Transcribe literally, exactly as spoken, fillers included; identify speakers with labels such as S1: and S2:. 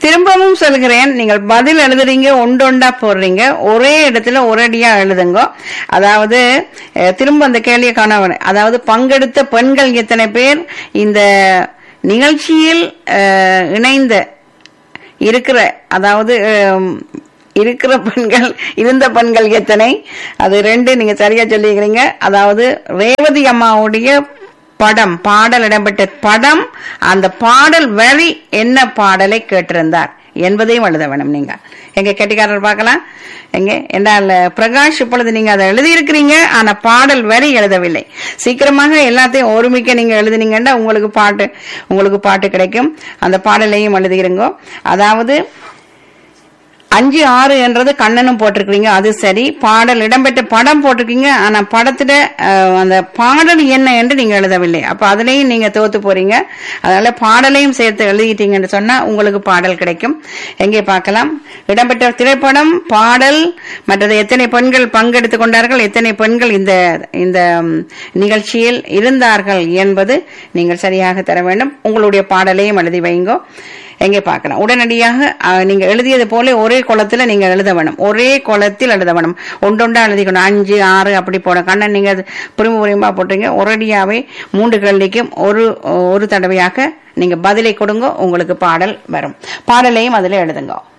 S1: திரும்பவும் சொல்கிறேன், நீங்கள் பதில் எழுதுறீங்க, ஒண்டொண்டா போடுறீங்க, ஒரே இடத்துல ஒரேடியா எழுதுங்க. அதாவது அஹ், திரும்ப அந்த கேள்வியை காண, அதாவது பங்கெடுத்த பெண்கள் எத்தனை பேர், இந்த நிகழ்ச்சியில் அஹ், இணைந்த இருக்கிற, அதாவது அஹ், இருக்கிற பெண்கள், இருந்த பெண்கள் எத்தனை, அது ரெண்டு நீங்க சரியா சொல்லிக்கிறீங்க. அதாவது ரேவதி அம்மாவுடைய படம், பாடல் இடம்பெற்ற படம், அந்த பாடல் வரி என்ன பாடலை கேட்டிருந்தார் என்பதையும் எழுத வேணும். நீங்க எங்க கெட்டிக்காரர் பார்க்கலாம் எங்க என்றால் பிரகாஷ், இப்பொழுது நீங்க அதை எழுதியிருக்கிறீங்க, ஆனா பாடல் வரி எழுதவில்லை. சீக்கிரமாக எல்லாத்தையும் ஒருமிக்க நீங்க எழுதினீங்கன்னா உங்களுக்கு பாட்டு உங்களுக்கு பாட்டு கிடைக்கும். அந்த பாடலையும் எழுதிருங்க. அதாவது அஞ்சு ஆறு என்றது கண்ணனும் போட்டிருக்கீங்க, அது சரி. பாடல் இடம்பெற்ற படம் போட்டிருக்கீங்க, ஆனா படத்துல அஹ், அந்த பாடல் என்ன என்று நீங்க எழுதவில்லை. அப்ப அதுலயும் நீங்க தோத்து போறீங்க. அதனால பாடலையும் சேர்த்து எழுதிட்டீங்கன்னு சொன்னா உங்களுக்கு பாடல் கிடைக்கும். எங்கே பார்க்கலாம், இடம்பெற்ற திரைப்படம், பாடல், மற்றது எத்தனை பெண்கள் பங்கெடுத்துக் கொண்டார்கள், எத்தனை பெண்கள் இந்த இந்த நிகழ்ச்சியில் இருந்தார்கள் என்பது நீங்கள் சரியாக தர வேண்டும். உங்களுடைய பாடலையும் எழுதி வைங்கோ. எங்கே பார்க்கலாம், உடனடியாக அஹ், நீங்க எழுதியது போல ஒரே குளத்துல நீங்க எழுத வேணும், ஒரே குளத்தில் எழுத வேணும். ஒன்றொண்டா எழுதிக்கணும், அஞ்சு ஆறு அப்படி போட. கண்ணன் நீங்க புரிம்பு புரியும்பா போட்டீங்க. ஒரேடியாவே மூன்று கேள்விக்கும் ஒரு ஒரு தடவையாக நீங்க பதிலை கொடுங்க, உங்களுக்கு பாடல் வரும். பாடலையும் அதுல எழுதுங்க.